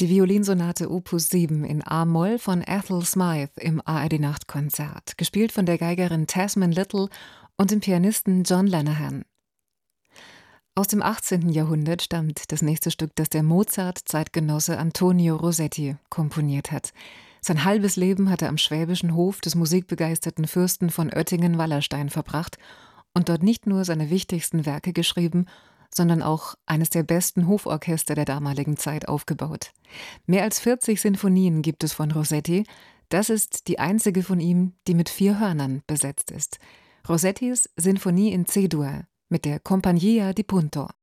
Die Violinsonate Opus 7 in a-Moll von Ethel Smythe im ARD-Nachtkonzert, gespielt von der Geigerin Tasman Little und dem Pianisten John Lanahan. Aus dem 18. Jahrhundert stammt das nächste Stück, das der Mozart-Zeitgenosse Antonio Rossetti komponiert hat. Sein halbes Leben hat er am schwäbischen Hof des musikbegeisterten Fürsten von Oettingen-Wallerstein verbracht und dort nicht nur seine wichtigsten Werke geschrieben, sondern auch eines der besten Hoforchester der damaligen Zeit aufgebaut. Mehr als 40 Sinfonien gibt es von Rossetti. Das ist die einzige von ihm, die mit 4 Hörnern besetzt ist. Rossettis Sinfonie in C-Dur mit der Compagnia di Punto.